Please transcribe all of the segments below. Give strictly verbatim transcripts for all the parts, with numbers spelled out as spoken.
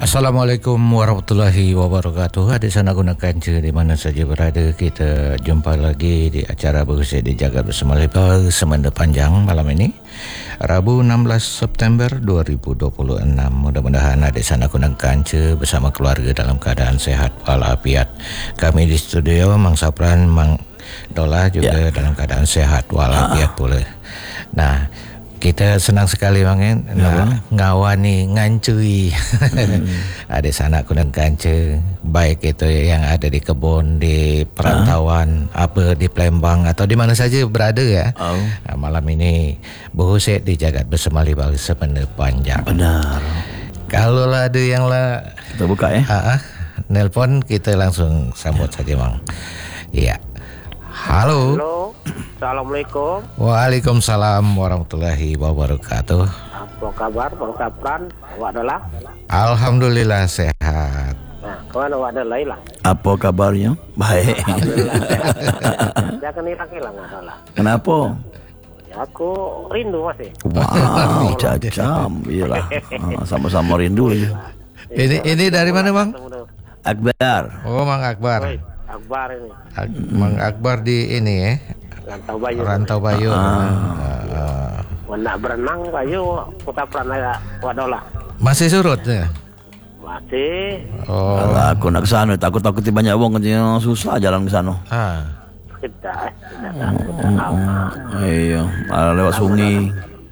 Assalamualaikum warahmatullahi wabarakatuh. Adik sana gunakan je di mana saja berada. Kita jumpa lagi di acara Berusia di Jagat Bersama Lebar Semenda Panjang malam ini, Rabu enam belas September dua ribu dua puluh enam. Mudah-mudahan adik sana gunakan je bersama keluarga dalam keadaan sehat walafiat. Kami di studio Mang Sapran, Mang Dola juga ya, dalam keadaan sehat walafiat pula. Nah, kita senang sekali Bang ya, nah, ngawani ngancui hmm. Ada sana kunang kanca, baik itu yang ada di kebun, di perantauan, uh. apa di Palembang atau di mana saja berada ya. Oh. Nah, malam ini Berusia di Jagat Bersama Lebar Semenda Panjang. Benar. Kalau lah ada yang lah kita buka ya. Uh, uh, nelpon kita langsung sambut saja Bang. Iya. Halo. Halo. Assalamualaikum. Waalaikumsalam warahmatullahi wabarakatuh. Apa kabar Bang Sapran? Awak adalah? Alhamdulillah sehat. Nah, kemana awak adalah hilang? Apa kabarnya? Baik. Alhamdulillah sehat. Jangan hilang-hilang adalah. Kenapa? Ya, aku rindu masih. Wow, cacam. Iyalah. Sama-sama rindu ya. Ini ini dari mana Bang? Akbar. Oh, Mang Akbar. Oi, Akbar ini. Ak Mang Akbar di ini ya. Rantau Bayu. Rantau Bayu. Ah. Nak berenang Bayu, Kota Pranaya, Wadola. Masih surut ya? Masih. Oh. Alah, aku nak ke sana, takut-takut banyak wong katanya susah jalan ke sana. Ah. Tidak, tidak takut. Iya, malah lewat sungai.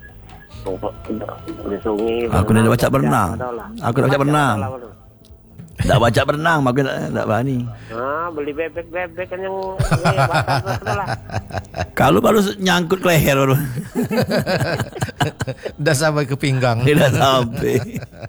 Di sungai. Aku nak baca berenang. Aku nak baca berenang. Tak baca berenang, maka tak, tak berani. Ah, beli bebek-bebek kan yang kalau baru nyangkut ke leher baru. Dah sampai ke pinggang. Dah sampai.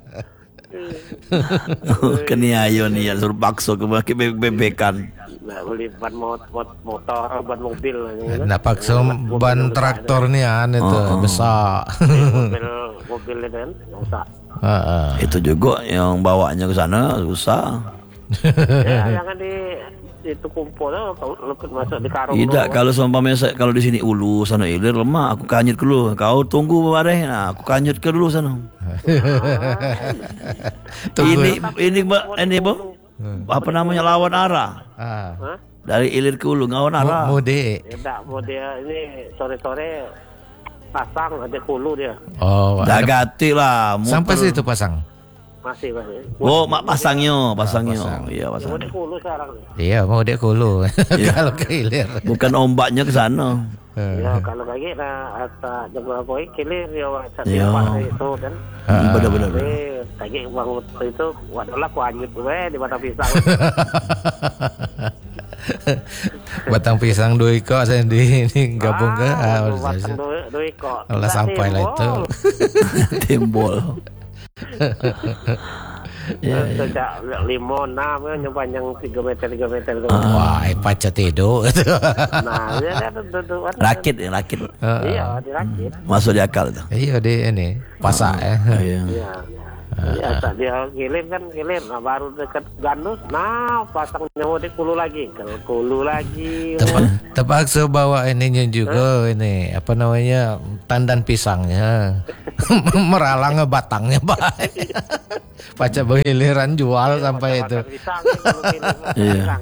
Oh, keniayo nih, suruh paksa ke pakai bebek-bebekan. Nah, beli ban motor, motor, ban mobil. Nah, paksa ban traktor nih an itu oh, besar. Mobil, mobil itu kan, besar. Uh, uh. Itu juga yang bawanya ke sana susah. Ya, jangan di itu kumpul tuh, masuk di karung. Tidak, kalau seumpamanya kalau di sini ulu sana ilir lemah, aku kanyut dulu. Kau tunggu bareh, nah aku kanyut ke dulu sana. ini ini ini bu, apa namanya lawan arah. Ah. Dari ilir ke ulu lawan arah. Mode. Tidak, mode ini sore-sore pasang ada hulu dia. Oh, dah ganti lah. Sampai situ pasang. Masih masih. Oh, mak pasangnya, pasangnya. Oh, iya pasang. Mau hulu sekarang. Iya, mau dek hulu. Kalau ke hilir. Bukan ombaknya ke sana. Ya, kalau lagi nah ata jemaah boy kilir ya satu ya. Itu kan. Benar-benar. Lagi bangun itu wadah ku anjut gue di batang pisang. Batang pisang dua iko saya di ini gabung ke ah, batang dua iko. Lah sampai lah itu. Timbul. Ya, sejak limon, nah, yang panjang tiga meter tiga meter itu. Wah, pacat itu. Nah, ya itu rakit ya, rakit. Iya, dirakit. Masuk di akal tuh. Iya di ini, pasak ya. Iya. Ya, tak dia kilir kan kilir, nah baru dekat Gandus, nah pasangnya mau di Kulu lagi, kalau Kulu lagi. Terpaksa bawa ininya juga, huh? Ini apa namanya tandan pisangnya, meralang batangnya baik. Pacar bergiliran jual sampai itu. Iya.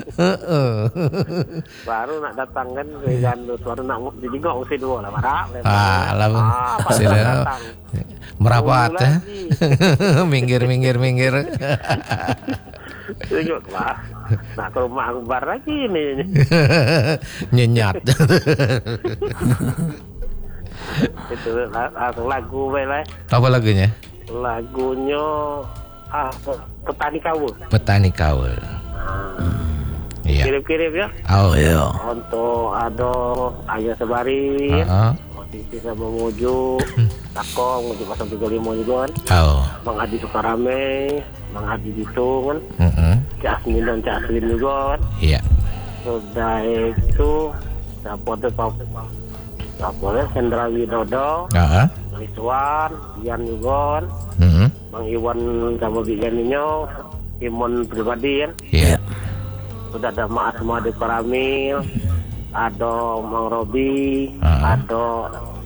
Baru nak datang kan ke Gandus, baru nak dijingok usi dua lah, marah. Ah, lah, merapat ya. minggir minggir minggir. Tunjuk lah. Nak ke rumah Akbar lagi nih. Nyenyat. Itu langsung lagu lah. Apa lagunya? Lagunya ah Petani Kawul. Petani Kawul. Iya. Kirim-kirim ya. Oh iya. Untuk ada Ayah Sebarin. Uh-huh. Posisi sama Mojo, Takong, Mojo pasang tiga puluh lima juga kan. Oh. Bang Adi Sukarame, Bang Adi Bitung kan. Uh-huh. Cak Asmin dan Cak Asmin juga kan. Iya. Sudah itu siapa tuh Pak? Siapa ya? Hendra Widodo. Uh-huh. Rizwan, Ian juga kan. Uh-huh. Bang Iwan sama Bijaninyo, Imon pribadi kan. Iya. Sudah ada Mak Asma di Paramil, ada Mang Robi, uh. ada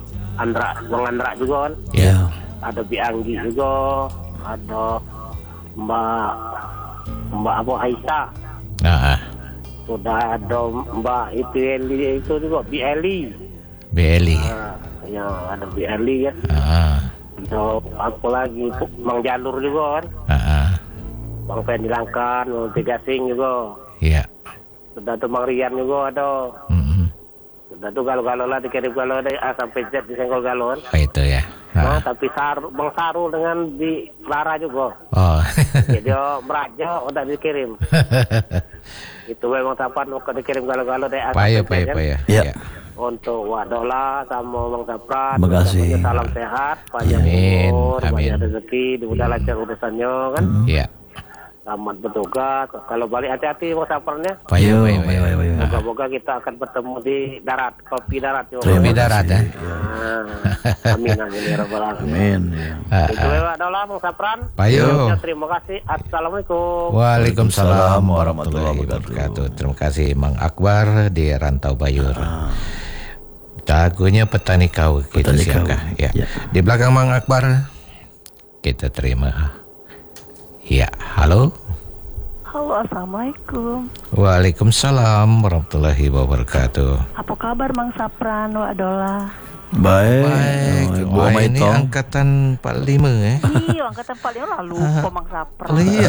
Andra, Bang Andra juga kan. Iya. Ada Bi Anggi juga, ada Mbak Mbak Abu Aisyah. Nah, Sudah ada Mbak itu Eli itu juga B Eli. B Eli. Nah, ya ada B Eli kan. Ah, So, aku lagi Bang Jalur juga kan. ah, ah. Bang Fendi Langkan, Bang Tegasing juga. Iya. Sudah tuh Bang Rian juga ada. Mm-mm. Sudah tuh galau-galau lah dikirim galau dari A sampai Z di senggol galon. Oh, itu ya. Nah, Ah. tapi Sar, Bang Sarul dengan di Lara juga. Oh. Jadi dia meraja udah dikirim. Itu memang tapan mau dikirim galau-galau dari A Payah, sampai Z payah, kan. payah. Ya. Iya. Untuk Wadola sama Bang Sapran. Terima kasih. Salam sehat, panjang Amin, umur, amin. banyak rezeki, dimudah lancar urusannya kan. Iya. Selamat bertugas. Kalau balik hati-hati Bang Saprannya. Payah, Yo, payah, ayo, payah. ayo, ayo. Moga-moga kita akan bertemu di darat, kopi darat. yo. Kopi darat ya. Ah, amin amin ya rabbal alamin. Amin. Ya. Ah, Itu ah. lewat Wadola Bang Sapran. Payo. Ya, terima kasih. Assalamualaikum. Waalaikumsalam warahmatullahi wabarakatuh. Terima kasih Mang Akbar di Rantau Bayur. Jagonya petani kau kita Petani siapkan. kau. Ya. Ya. Di belakang Mang Akbar kita terima. Ya, halo. Halo, Assalamualaikum. Waalaikumsalam warahmatullahi wabarakatuh. Apa kabar Mang Sapran, Wadola? Baik. Baik. Bu Wah, ini Maitong. angkatan empat puluh lima ya. Iya, angkatan paling lalu kok Mang Sapran. Iya.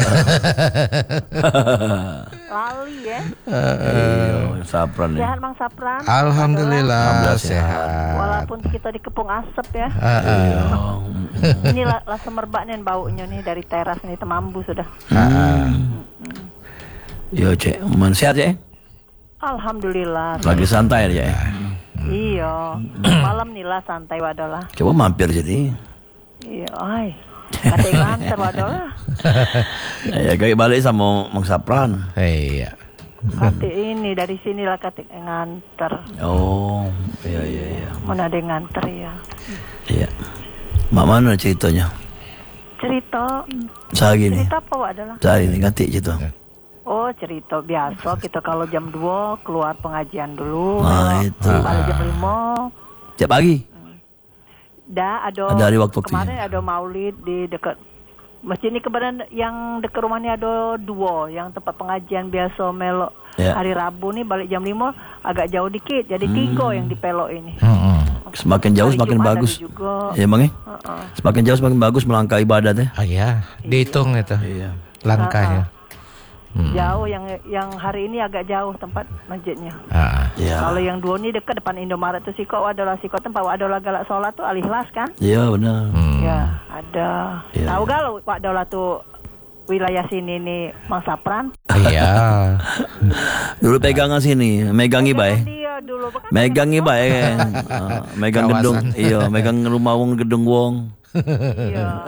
Lali ya. Iya, Sapran ya. Sehat Mang Sapran? Alhamdulillah Alhamdulillah sehat. Walaupun kita di kepung asap ya. Ah, ah. Oh, Ini lah, lah semerbak nih baunya nih dari teras nih temambu sudah. Ah, ah. Yo, Cek. Man sehat ya? Alhamdulillah. Lagi santai aja ya. Iya. Malam nih lah santai Wadola. Coba mampir jadi. Iya, ay. Kata nganter Wadola. Ya, kayak balik sama Mang Sapran. Iya. Kata ini dari sinilah kata nganter. Oh, iya iya iya. Mana ada yang nganter ya. Iya. Mak mana ceritanya? Cerita. Sehari ini. Cerita apa Wadola? Sehari ini ganti cerita. Oh cerita biasa kita kalau jam dua keluar pengajian dulu. Nah, itu. Kalau jam lima Tiap pagi. dah ada, Ada hari waktu-waktunya. kemarin ada maulid di dekat masjid ini kebetulan yang dekat rumahnya ada dua yang tempat pengajian biasa melok Ya. hari Rabu nih balik jam lima agak jauh dikit jadi tiga yang di pelok ini. Mm-mm. Semakin jauh Hari semakin Jumat ada bagus. juga. Iya, Bang. ya? Heeh. Semakin jauh semakin bagus melangkah ibadat ya. Ah ya, dihitung itu Iya. langkahnya. Hmm. Jauh yang yang hari ini agak jauh tempat masjidnya. Ah, Iya. Kalau yang dua nih dekat depan Indomaret tuh siko adalah siko tempat adalah galak sholat tuh alihlas kan? Iya, benar. hmm. Ya, ada. Iya, Tahu iya. gak lo Pak Dola tuh wilayah sini nih Mang Sapran? Iya. Dulu pegangan sini, megangi bae. Dia dulu bekas Megangi bae. Ah, megang Kawasan. gedung. Iya, megang rumah wong gedung wong. Iya.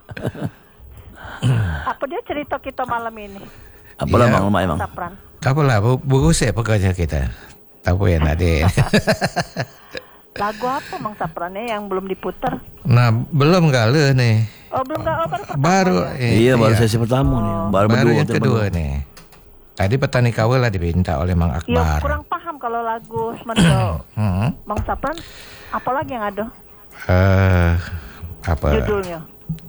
Apa dia cerita kita malam ini? Apalah Iya. Bang Lemak emang. Sapran. Tak apalah, bu- buku saya pokoknya kita. Tak apa ya Nadia. Lagu apa Mang Sapran nih yang belum diputer? Nah, belum kali nih. Oh belum gak? Oh, baru pertama Baru. ya? eh, Iya, baru sesi pertama nih. Baru, Baru berdua. yang kita kedua berdua. nih. Tadi petani kawal lah diminta oleh Mang Iya Akbar. kurang paham kalau lagu Semendo Hmm. Mang Sapran. Apalagi yang ada Eh, apa? judulnya?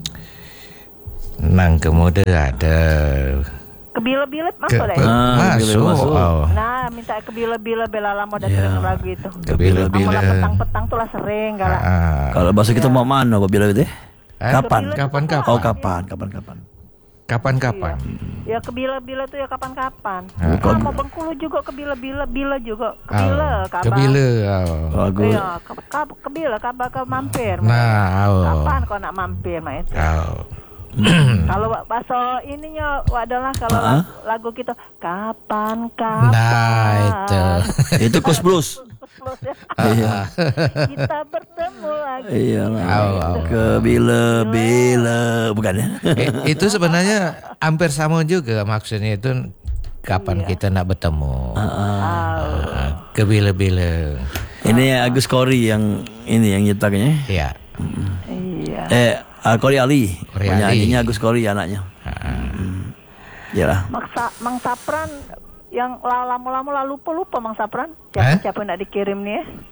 Nang kemuda ada. Kebila-bila Ke, masuk deh. pe- Ah, masuk. masuk. Oh. Nah, minta kebila-bila bela lama dan Iya. sering lagu itu. Kebila-bila. Apalah petang-petang tuh lah sering galak. Ah. Kalau bahasa kita mau mana apabila itu? Eh? Kapan? Kapan-kapan? Oh, kapan? Kapan-kapan? Kapan-kapan? Ya kebila-bila tuh ya kapan-kapan. Ah. Ah, mau Bengkulu juga kebila-bila, bila juga. Kebila, Oh, kabar. Kebila. Oh. Lagu. Iya, ke, ke, kebila, kabar ke mampir. Nah, oh. Kapan kau nak mampir, Mak itu? Oh. Kalau bahasa ininya adalah kalau Ah. lagu, lagu kita kapan kapan. Nah, itu. Itu Kus Blues. Plus ya. Iya. Kita bertemu lagi. Iya lah. Au, au. Ke bila-bila bukan ya? Eh, itu sebenarnya hampir sama juga maksudnya itu kapan Iya. kita nak bertemu. Ah, Ah, Kebila-bila. Ini Agus Kori yang ini yang nyetaknya. Ya. iya. Eh, uh, Kori Ali. Kori Ali. Penyanyinya Agus Kori anaknya. Hmm. Iyalah. Maksa Mang Sapran yang la- lama-lama lah lupa-lupa Mang Sapran. Eh? Siapa-siapa nak dikirim nih ya?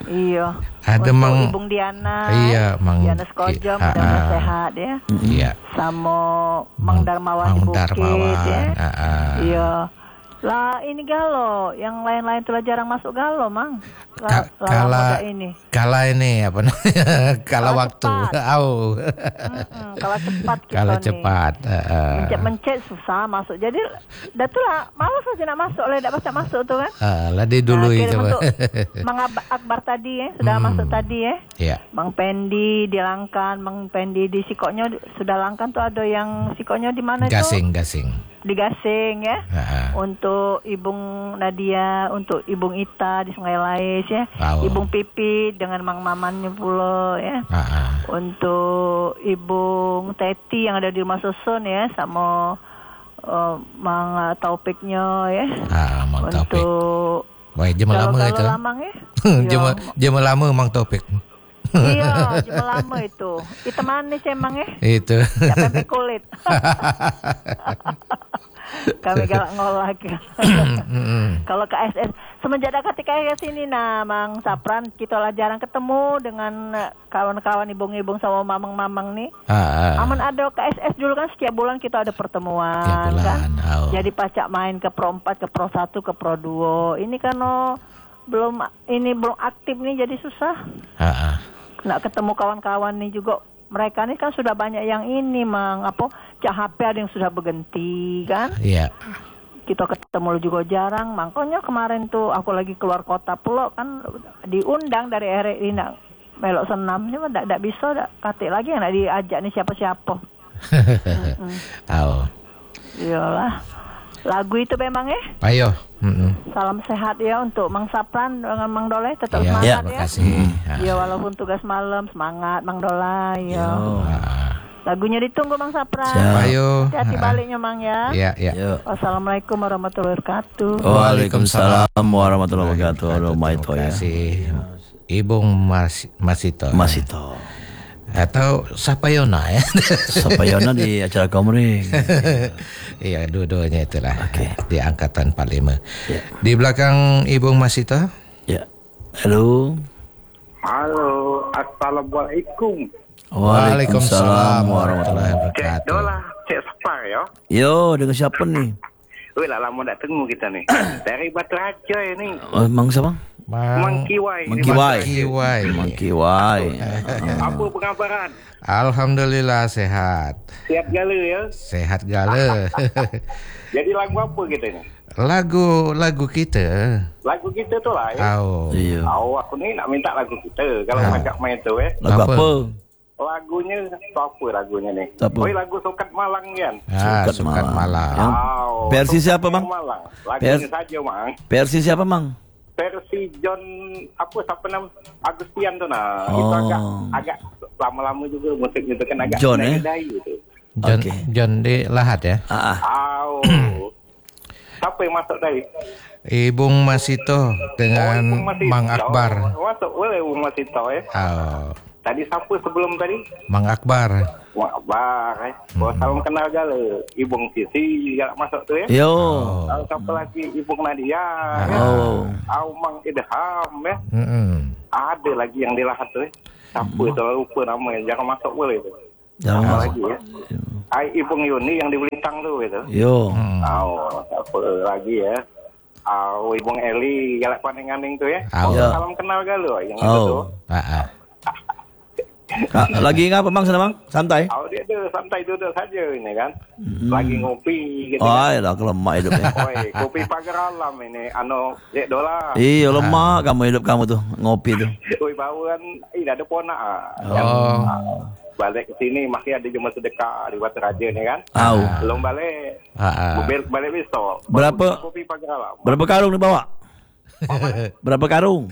Iya. Ada Untuk mang Ibung Diana. Iya, Mang Diana Skojo, Ki- ah, mudah-mudahan ah. sehat ya. Iya. Sama Mang Darmawan Mang di Bukit Darmawan. ya. Ah, ah. Iya. Lah ini Galo, yang lain-lain tuh jarang masuk Galo, Mang. Ka- La- kala Lala muda ini. kala ini apa namanya? Kala Kala waktu. cepat. Au. Mm-mm, kalau cepat kita Kala nih. cepat. ah, ah. Mencet-mencet susah masuk. Jadi dah tu lah, malas aja nak masuk lah, tak baca masuk tu kan. Ah, lah dia dulu Nah, itu. kirim untuk Mang Ab- Akbar tadi eh, sudah Hmm. masuk tadi eh. Iya. Mang Pendi di Langkan, Mang Pendi di Sikoknya sudah Langkan tuh ada yang Sikoknya di mana itu? Gasing, gasing. Di Gasing ya. Ah, ah. Untuk Ibung Nadia, untuk Ibung Ita di Sungai Lais ya. Wow. Ibung Pipi dengan Mang Mamannya pula ya. Ah, ah. Untuk Ibung Teti yang ada di rumah susun ya, sama uh, Mang Taufiknya ya. Ah, Mang Taufik. Untuk Baik, jema lama Galo-galo itu. lamang ya. Jema jema lama Mang Taufik. Iya, jema lama itu. Itu manis emang ya. Itu. Tak pempek kulit. Kami galak ngolak. Kalau K S S semenjak ada K S S ini nah Mang Sapran kita lah jarang ketemu dengan eh, kawan-kawan ibung-ibung sama mamang-mamang nih. Ah, ah. Aman ada K S S dulu kan setiap bulan kita ada pertemuan Tiap bulan, kan. oh. Jadi pacak main ke Pro empat, ke Pro satu, ke Pro dua. Ini kan oh, belum ini belum aktif nih jadi susah. Ah, ah. Nak ketemu kawan-kawan nih juga. Mereka nih kan sudah banyak yang ini Mang apa cak H P ada yang sudah berganti kan. Iya. Kita ketemu juga jarang. Makanya kemarin tuh aku lagi keluar kota pula kan diundang dari R R I nak melok senam cuma tak tak bisa tak katik lagi nak diajak nih siapa-siapa. Tahu. Iyalah. Lagu itu memang ya. Ayo. Mm-mm. Salam sehat ya untuk Mang Sapran dengan Mang Doleh tetap Iya, semangat terima ya. kasih. Ah. Ya walaupun tugas malam semangat Mang Doleh ya. Ah. Lagunya ditunggu Mang Sapran. Siap. Ayo. Hati-hati Ah. baliknya Mang ya. Iya, iya. Yo. Wassalamualaikum warahmatullahi wabarakatuh. Waalaikumsalam warahmatullahi wabarakatuh. Aduh, maito Terima ya. kasih. Ibung Mas Masito. Masito. Atau Sapayona ya. Sapayona di acara Komring. Iya, dua-duanya itulah. Okey. Di angkatan empat puluh lima. Ya. Di belakang Ibung Masito. Ya. Halo. Halo, assalamualaikum. Waalaikumsalam warahmatullahi Cek wabarakatuh. dolah, cek separ ya. Yo, dengan siapa nih? Wih lah lama tak temu kita nih. Dari Batu Raja ini. Oh, Mang siapa? Mang Kiwai. Mang Kiwai. Kiwai. Mang Kiwai. Apa pengabaran? Alhamdulillah sehat. Siap gala ya. Sehat gala. Jadi lagu apa kita ni? lagu lagu kita. Lagu kita tu lah ya. Oh. Iya. Oh, aku ni nak minta lagu kita. Kalau Ah. ajak main tu eh. Lagu Apa? apa? Lagunya tu apa lagunya ni? Apa? Oh, lagu Sokat Malang kan? Ah, Sukat Sukat Malang. Malang. Yang Oh, versi Sokat siapa, Mang? Malang. Lagunya Vers- saja, Mang. Versi siapa, Mang? Versi John apa siapa nama Agustian tu nah. Oh. Itu agak agak lama-lama juga musiknya tu kan agak John, eh? dayu tu. John, Okey. John di Lahat ya. Ah, ah. Oh. Siapa yang masuk tadi? Ibung Masito dengan Oh, Ibung Masito. Mang Akbar. Oh, masuk boleh Ibung Masito eh. Oh, Tadi siapa sebelum tadi? Mang Akbar. Wah, Akbar eh. Oh, salam kenal gala. Ibung Sisi galak masuk tu ya. Yo. Oh. Lalu siapa lagi? Ibung Nadia. ya. Oh. Au Mang Idham ya. Mm-mm. Ada lagi yang di Lahat tu eh. Siapa tu lupa nama yang jangan masuk boleh tu. Jangan Apa masuk. lagi ya? Ai Ibung Yuni yang di Belitang tu gitu. Yo. Hmm. Oh, apa lagi ya? Oh, Ibung Eli galak paning-aning tu ya. Oh. Oh, Ya. salam kenal galo yang itu tu. Oh. Ah, ah. Ka- lagi ngapa, Mang, sana, Mang? Santai. Oh, dia ada santai duduk saja ini kan. Lagi ngopi gitu. Oh, kan. ayolah, kelemak hidupnya. Oi, kopi pagar alam ini anu dek dolar. Iya, lemak kamu hidup kamu tuh, ngopi tuh. Oi, bauan ini ada ponak ah. Oh. Yang, ah, balik ke sini masih ada jemaah sedekah di Batu Raja ni kan. Au. Belum balik. Ah, ah. Balik balik besok. Berapa- Baru kopi pagar alam. Berapa karung nih bawa? Berapa karung?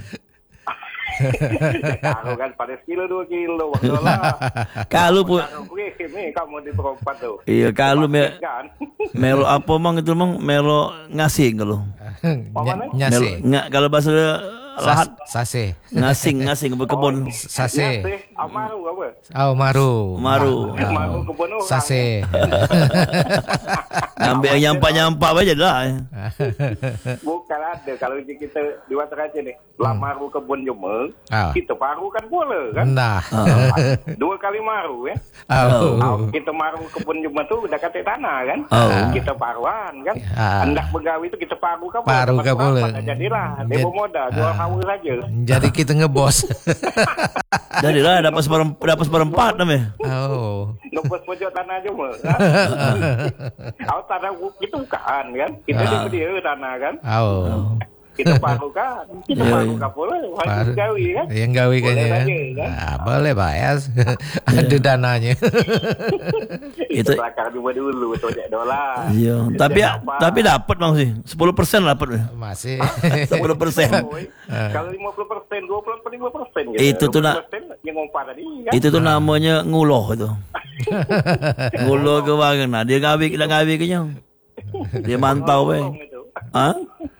Tahu kan pada sekilo dua kilo bang dolar. Kalau pun Oke, ini kamu di perempat tu. iya kalau me, Kan? melo apa, Mang, itu, Mang? Melo ngasing kalau. Ny- Melo, Nyase. nggak kalau bahasa lahat Sas- Sase. ngasing ngasing berkebun. Sase. Nyasih, amaru apa? Oh, Maru. Maru. Amaru kebun orang. Sase. Ngambil yang nyampak-nyampak aja lah. Bukan ada kalau kita di Wataraja nih, lah maru kebun jemel, Ah. kita paru kan boleh kan? Nah. Dua kali maru ya. Oh. Ah, kita maru kebun jemel tuh udah kata tanah kan? Oh. Kita paruan kan? Ah. Hendak begawi itu kita paru kan? Paru kan boleh. Jadilah, Jad- demo modal, jual hawa saja. Jadi kita ngebos. Jadilah dapat seperempat, dapat seperempat namanya. Oh. Ngebos pojok tanah jemel. Kalau tanah itu bukan kan? Kita Ah. di dia tanah kan? Oh. Kita paru kan? Kita Iya, paru iya. kan boleh? Paru. Harus gawi kan? Yang gawe Boleh kayaknya. saja, kan? Ah, boleh Pak ya. Ada dananya. Itu Belakang juga dulu tojek dolar. iya, tapi tapi dapat Bang sih. sepuluh persen dapat. Masih. sepuluh persen. Kalau lima puluh persen, dua puluh persen, lima persen gitu. Itu tuh nak- lima puluh persen yang ngomong tadi kan. Itu tuh namanya nguloh itu. Nguloh ke barang. Nah, dia ngawi kita ngawi ke nyang. Dia mantau weh. Itu. Ha?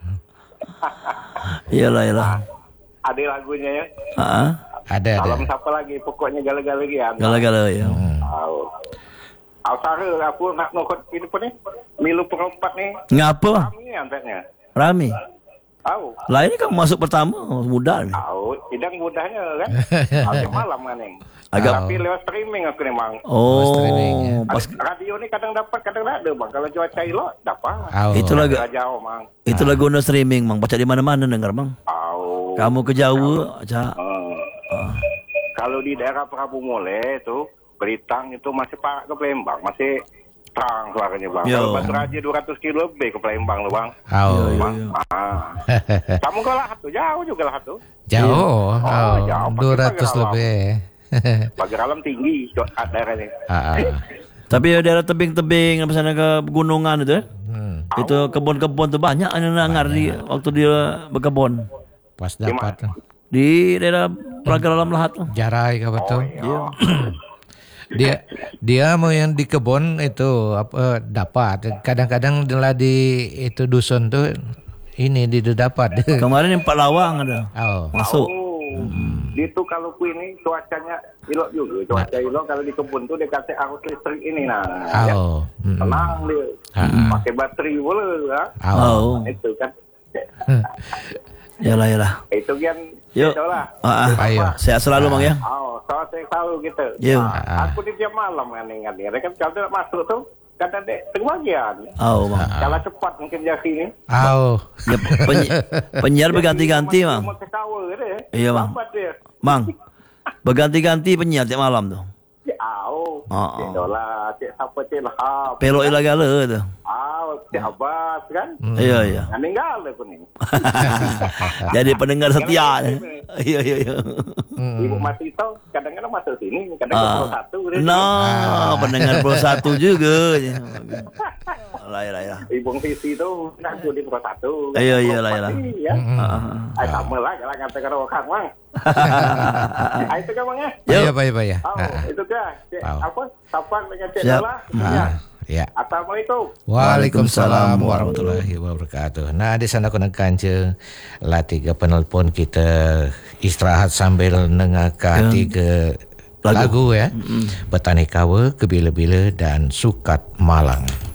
Iyalah, iyalah. Ada lagunya ya. Ha? Ada ada. Salam siapa lagi? Pokoknya gala-gala gian. Gala-gala ya. Tahu. Ausara aku nak nokot ini pun nih. Milu perempat nih. Ngapa? Kami antaranya. Rami. Tahu. Lah ini kan masuk pertama muda. ni. Tahu. Idang mudahnya kan. Agak malam kan nih. Agak- Tapi lewat streaming aku nih bang. Oh, streaming, ya. pas Radio nih kadang dapat, kadang tak ada bang. Kalau cuaca elok dapat. Oh. itu lagu Agak jauh bang. itu lagu no streaming, Bang. Baca di mana-mana dengar, Bang. Tahu. Kamu ke jauh, aja. Eh, Kalau di daerah Prabu Mole itu Beritang itu masih parah ke Palembang, masih terang suaranya bang. Yo. Kalau Batu Raja dua ratus kilo lebih ke Palembang loh bang. Oh. Bang, ah. Kamu ke Lahat tuh jauh juga Lahat tuh. Jauh. Oh, Oh, jauh. dua ratus Pakai pagar lebih. Pagar alam tinggi co- daerahnya. Ah, ah. Tapi daerah tebing-tebing apa sana ke gunungan itu ya. Hmm. Itu kebun-kebun tuh banyak yang nangar di waktu dia berkebun. Pas dapat Di daerah Pagar Alam Lahat tuh. jarai ke betul. Iya. Dia dia mau yang di kebun itu apa dapat. Kadang-kadang adalah di itu dusun tuh ini di dapat. Kemarin yang Pak Lawang ada. Oh. Masuk. Oh, itu kalau ku ini cuacanya elok juga. Cuaca elok kalau di kebun tuh dia kasih arus listrik ini nah. Ya. Oh. Mm. Tenang dia. Ah. Pakai baterai boleh ya. Oh. Itu kan. Yalah, yalah. Itu kan. Yuk. Itulah. Ah, ah. Ayo. Sehat selalu, Bang ya. Oh, soal saya selalu gitu. Yo. Nah, aku di tiap malam kan ingat dia kan kalau tidak masuk tuh kata dek terbagian. Oh, Bang. Kalau cepat mungkin jadi ini. Oh. Ya, penyi- penyiar berganti-ganti, Bang. Cuma ketawa gitu ya. Iya, Bang. Lambat dia. Bang. Berganti-ganti penyiar tiap malam tuh. Cik Au, Oh, Cik oh. Dola, Cik siapa Cik Lahab. Pelok ilagala tu. Au, Cik Abbas kan. Iya, iya. Nah, meninggal aku nih. Jadi pendengar setia. Iya, iya, iya. Ibu mati itu kadang-kadang masuk sini, kadang-kadang Ah. satu. gitu. Nah, pendengar Pro satu juga. Lah, lah, lah. Ibu Sisi itu aku di Pro satu. Iya, iya lah, iya lah. Ya. Ah, sama lah, kalau kata-kata orang bang. Ah, itu kan bang ya? Iya, Pak, ya, Pak ya. Oh, Ah, itu kan. Cik, Tahu. apa? Sapang dengan Cik Siap. Dola. ah. Ya. Assalamualaikum. Waalaikumsalam warahmatullahi wabarakatuh. Nah, di sana kena kanca lah tiga penelpon kita istirahat sambil dengarkan tiga lagu, lagu ya. Mm-hmm. Petani Kawa, Kebila-bila dan Sukat Malang.